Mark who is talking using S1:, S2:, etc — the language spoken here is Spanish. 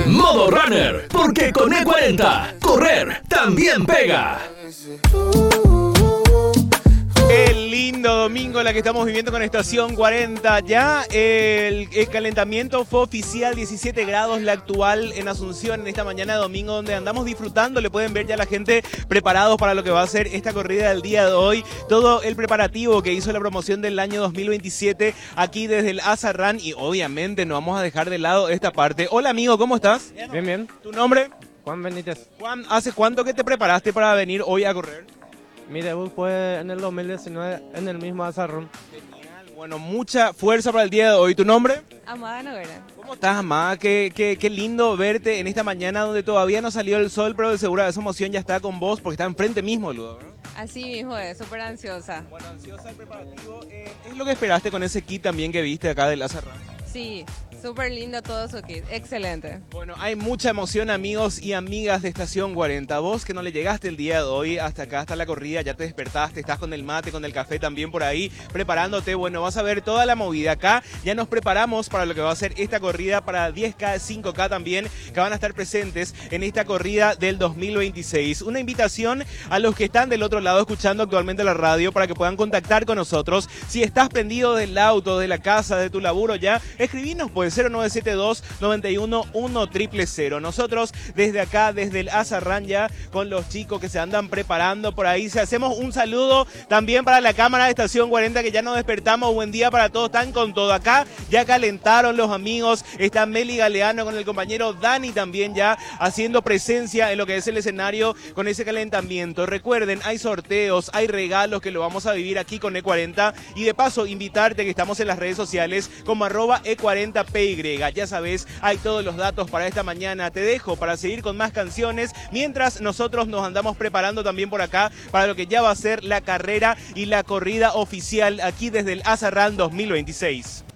S1: Modo Runner, porque con E40, correr también pega.
S2: Qué lindo domingo la que estamos viviendo con Estación 40. Ya el calentamiento fue oficial, 17 grados la actual en Asunción en esta mañana de domingo, donde andamos disfrutando. Le pueden ver ya la gente preparados para lo que va a ser esta corrida del día de hoy. Todo el preparativo que hizo la promoción del año 2027 aquí desde el Azarrán, y obviamente no vamos a dejar de lado esta parte. Hola amigo, ¿cómo estás?
S3: Bien, bien.
S2: ¿Tu nombre?
S3: Juan Benítez.
S2: Juan, ¿hace cuánto que te preparaste para venir hoy a correr?
S3: Mi debut fue en el 2019 en el mismo Azarrón.
S2: Genial, bueno, mucha fuerza para el día de hoy. ¿Tu nombre?
S4: Amada Noguera.
S2: ¿Cómo estás, Amada? Qué lindo verte en esta mañana donde todavía no salió el sol, pero de seguro esa emoción ya está con vos porque está enfrente mismo, Ludo, ¿no?
S4: Así mismo es, súper ansiosa.
S2: Bueno, ansiosa el preparativo. ¿Es lo que esperaste con ese kit también que viste acá del Azarrán?
S4: Sí, súper lindo todo su kit, excelente.
S2: Bueno, hay mucha emoción, amigos y amigas de Estación 40. Vos que no le llegaste el día de hoy hasta acá, hasta la corrida, ya te despertaste, estás con el mate, con el café también por ahí, preparándote. Bueno, vas a ver toda la movida acá. Ya nos preparamos para lo que va a ser esta corrida para 10K, 5K también, que van a estar presentes en esta corrida del 2026. Una invitación a los que están del otro lado escuchando actualmente la radio para que puedan contactar con nosotros. Si estás prendido del auto, de la casa, de tu laburo ya, escribinos pues 0972 91 1000. Nosotros desde acá, desde el Azarrán ya con los chicos que se andan preparando por ahí. Se hacemos un saludo también para la cámara de Estación 40 que ya nos despertamos. Buen día para todos, están con todo acá. Ya calentaron los amigos. Está Meli Galeano con el compañero Dani también ya haciendo presencia en lo que es el escenario con ese calentamiento. Recuerden, hay sorteos, hay regalos que lo vamos a vivir aquí con E40. Y de paso, invitarte que estamos en las redes sociales como @E40PY. Ya sabes, hay todos los datos para esta mañana. Te dejo para seguir con más canciones mientras nosotros nos andamos preparando también por acá para lo que ya va a ser la carrera y la corrida oficial aquí desde el Azarrán 2026.